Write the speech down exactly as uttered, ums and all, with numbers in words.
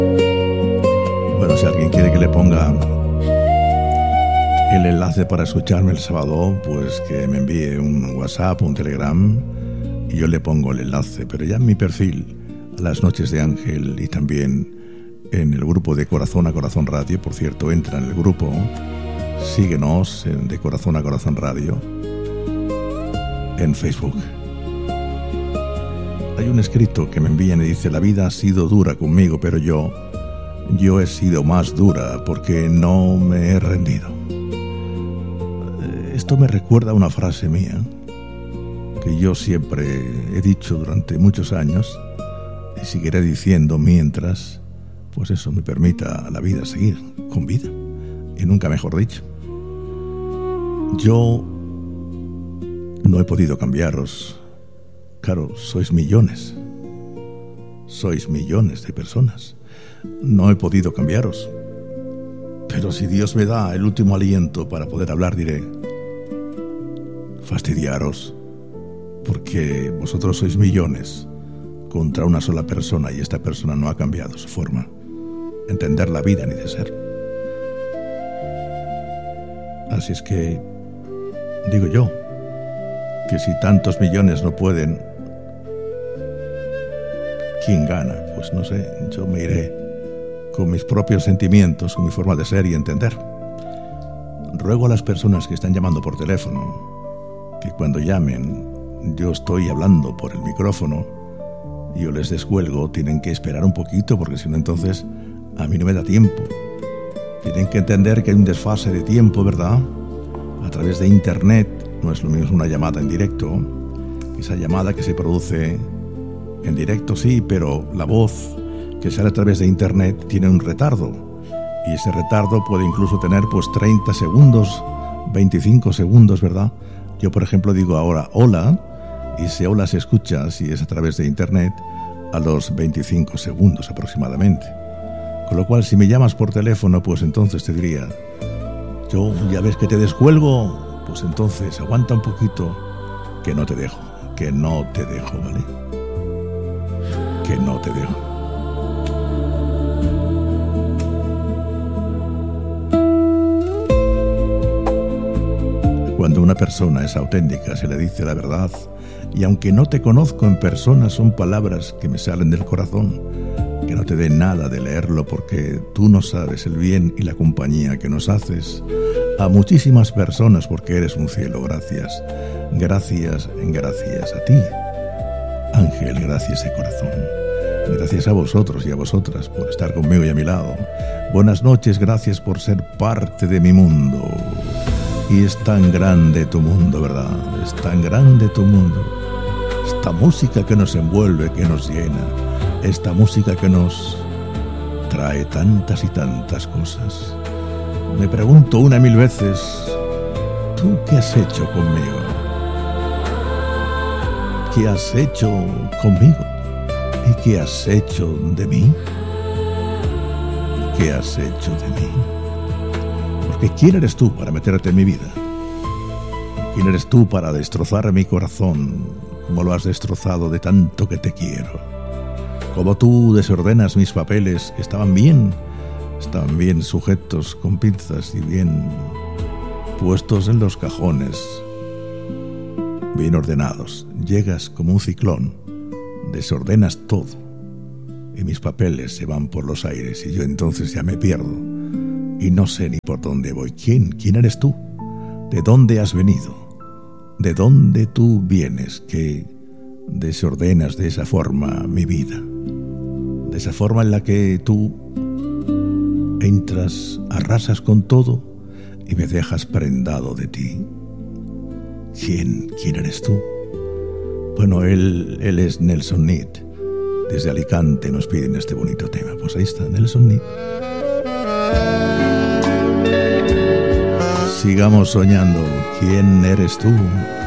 Bueno, si alguien quiere que le ponga el enlace para escucharme el sábado, pues que me envíe un WhatsApp, un Telegram, y yo le pongo el enlace. Pero ya en mi perfil, a las noches de Ángel, y también en el grupo de Corazón a Corazón Radio, por cierto, entra en el grupo, síguenos en de Corazón a Corazón Radio en Facebook. Hay un escrito que me envían y dice: la vida ha sido dura conmigo, pero yo, yo he sido más dura porque no me he rendido. Esto me recuerda a una frase mía que yo siempre he dicho durante muchos años y seguiré diciendo mientras, pues eso me permita a la vida seguir con vida, y nunca mejor dicho. Yo no he podido cambiaros. Claro, sois millones. Sois millones de personas. No he podido cambiaros. Pero si Dios me da el último aliento para poder hablar, diré: fastidiaros, porque vosotros sois millones contra una sola persona, y esta persona no ha cambiado su forma de entender la vida ni de ser. Así es que digo yo que si tantos millones no pueden, ¿quién gana? Pues no sé, yo me iré con mis propios sentimientos, con mi forma de ser y entender. Ruego a las personas que están llamando por teléfono que cuando llamen, yo estoy hablando por el micrófono y yo les descuelgo, tienen que esperar un poquito, porque si no, entonces a mí no me da tiempo. Tienen que entender que hay un desfase de tiempo, ¿verdad? A través de internet no es lo mismo una llamada en directo. Esa llamada que se produce en directo, sí, pero la voz que sale a través de internet tiene un retardo, y ese retardo puede incluso tener pues treinta segundos, veinticinco segundos, ¿verdad? Yo, por ejemplo, digo ahora hola, y ese hola se escucha, si es a través de internet, a los veinticinco segundos aproximadamente. Con lo cual, si me llamas por teléfono, pues entonces te diría: yo ya ves que te descuelgo, pues entonces aguanta un poquito, que no te dejo, que no te dejo, ¿vale? Que no te dejo. Cuando una persona es auténtica, se le dice la verdad, y aunque no te conozco en persona, son palabras que me salen del corazón, que no te dé nada de leerlo, porque tú no sabes el bien y la compañía que nos haces a muchísimas personas, porque eres un cielo. Gracias, gracias, gracias a ti, Ángel, gracias de corazón. Gracias a vosotros y a vosotras por estar conmigo y a mi lado. Buenas noches, gracias por ser parte de mi mundo. Y es tan grande tu mundo, ¿verdad? Es tan grande tu mundo. Esta música que nos envuelve, que nos llena. Esta música que nos trae tantas y tantas cosas. Me pregunto una y mil veces: ¿tú qué has hecho conmigo? ¿Qué has hecho conmigo? ¿Y qué has hecho de mí? ¿Qué has hecho de mí? Porque ¿quién eres tú para meterte en mi vida? ¿Quién eres tú para destrozar mi corazón como lo has destrozado de tanto que te quiero? Como tú desordenas mis papeles, que estaban bien, estaban bien sujetos con pinzas y bien puestos en los cajones, bien ordenados. Llegas como un ciclón, desordenas todo y mis papeles se van por los aires, y yo entonces ya me pierdo y no sé ni por dónde voy. ¿Quién? ¿Quién eres tú? ¿De dónde has venido? ¿De dónde tú vienes que desordenas de esa forma mi vida? De esa forma en la que tú entras, arrasas con todo y me dejas prendado de ti. ¿Quién? ¿Quién eres tú? Bueno, él, él es Nelson Ned. Desde Alicante nos piden este bonito tema. Pues ahí está, Nelson Ned. Sigamos soñando. ¿Quién eres tú?